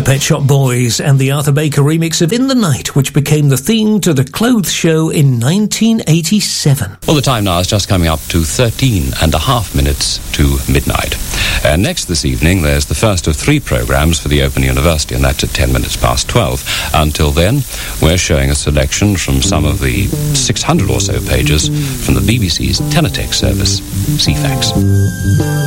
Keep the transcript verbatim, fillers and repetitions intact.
Pet Shop Boys and the Arthur Baker remix of In the Night, which became the theme to the Clothes Show in nineteen eighty-seven. Well, the time now is just coming up to thirteen and a half minutes to midnight. And next this evening, there's the first of three programmes for the Open University, and that's at ten minutes past twelve. Until then, we're showing a selection from some of the six hundred or so pages from the B B C's Teletext service, C FAX.